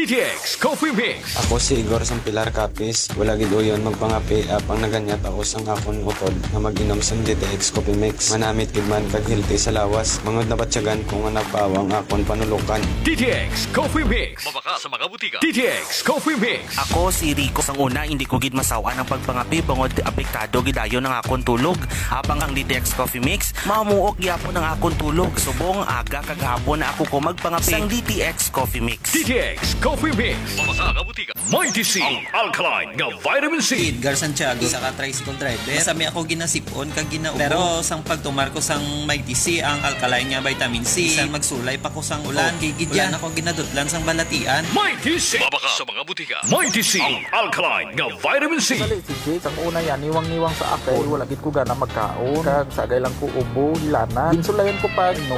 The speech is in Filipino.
DTX Coffee Mix. Ako si Igor Sampilar Capis. Wala gid uyon magpangapi apang naganyat ako sang akon utod na mag-inom sang DTX Coffee Mix. Manamit gid man kag healthy sa lawas. Mangod na batyagan kung nga nagpawang akon panulukan. DTX Coffee Mix. Mabaka sa mga butika. DTX Coffee Mix. Ako si Rico. Sang una, hindi ko gid masawa ng pagpangapi bangod apektado gidayon ng akon tulog. Habang ang DTX Coffee Mix, mamuok gyapon ng akon tulog. Subong aga kag hapon na ako ko magpangapi sang DTX Coffee Mix. DTX Coffee Mix. Mabaka nga butika. Mighty C. Ang alkaline nga vitamin C. Edgar Santiago sa ka-tricycle driver. Sami ako ginasipon kag ginaubo. Pero sang pagtumar ko sang Mighty C ang alkaline nga vitamin C. Sang magsulay pa ko sang ulan. Ulan ako ginadutlan sang balatian. Mighty C. Mabaka sa mga butika. Mighty C. Ang alkaline nga vitamin C. Dali si Jake, ang una yan, niwang-niwang sa akay. Wala gid ko gana magkaon. Kag sagay lang ko ubo, hilana. Ginsulayan ko pa,